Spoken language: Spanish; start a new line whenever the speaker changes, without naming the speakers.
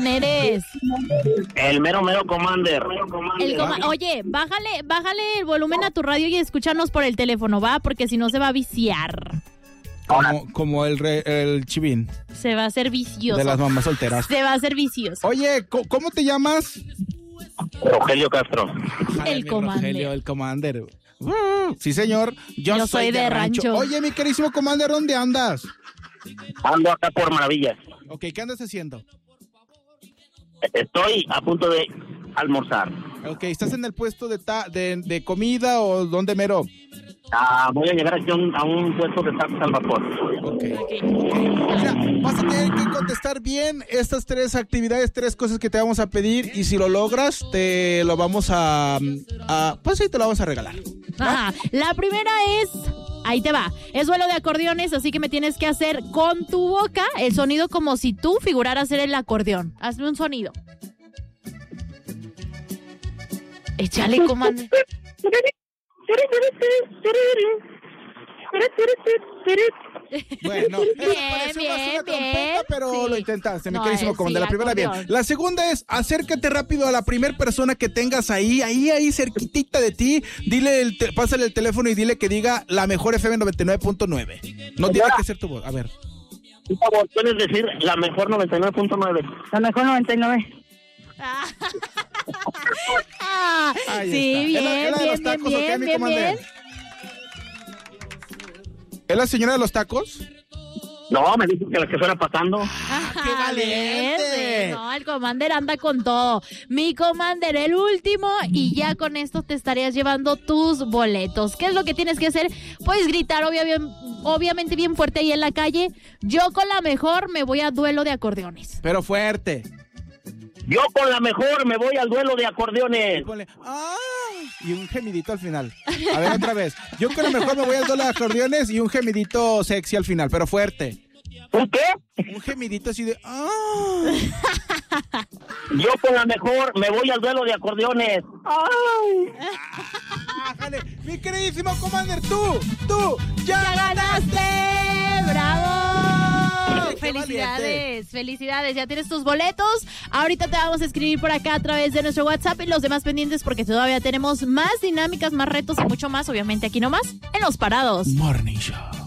eres?
El mero Commander.
Oye, bájale el volumen a tu radio y escúchanos por el teléfono, ¿va? Porque si no se va a viciar.
Como el chivín.
Se va a hacer vicioso.
De las mamás solteras.
Se va a hacer vicioso.
Oye, ¿cómo te llamas?
Rogelio Castro.
El Commander.
Rogelio, el Commander. Sí, señor. Yo soy de rancho. Oye, mi querísimo Commander, ¿dónde andas?
Ando acá por Maravillas.
Ok, ¿qué andas haciendo?
Estoy a punto de almorzar.
Ok, ¿estás en el puesto de comida o dónde, mero?
Voy a llegar aquí a un puesto de tacos al vapor.
Ok. Mira, vas a tener que contestar bien estas 3 actividades, 3 cosas que te vamos a pedir, y si lo logras, te lo vamos pues sí, te lo vamos a regalar.
Ajá. La primera es... Ahí te va. Es vuelo de acordeones, así que me tienes que hacer con tu boca el sonido como si tú figuraras ser el acordeón. Hazme un sonido. Échale, Commander.
Bueno, parece más una trompeta, pero sí. Lo intentaste, mi querísimo Commander. La primera bien. La segunda es, acércate rápido a la primera persona que tengas ahí cerquitita de ti. Pásale el teléfono y dile que diga la mejor FM 99.9. No tiene que ser tu voz. A ver.
Por favor, puedes decir la mejor 99.9.
La mejor 99.
Sí, bien, bien.
¿Es la señora de los tacos?
No, me dijo que la que fuera pasando.
¡Qué valiente!
No, el Commander anda con todo. Mi Commander, el último, y ya con esto te estarías llevando tus boletos. ¿Qué es lo que tienes que hacer? Puedes gritar obviamente bien fuerte ahí en la calle. Yo con la mejor me voy a duelo de acordeones.
Pero fuerte.
Yo con la mejor me voy al duelo de acordeones.
Y un gemidito al final. A ver, otra vez. Yo con la mejor me voy al duelo de acordeones y un gemidito sexy al final, pero fuerte.
¿Un qué?
Un gemidito así de...
Yo con la mejor me voy al duelo de acordeones.
Mi queridísimo Commander, tú ya
ganaste. ¡Bravo!
Felicidades.
Felicidades, ya tienes tus boletos. Ahorita te vamos a escribir por acá a través de nuestro WhatsApp y los demás pendientes porque todavía tenemos más dinámicas, más retos y mucho más, obviamente aquí nomás, en Los Parados
Morning Show.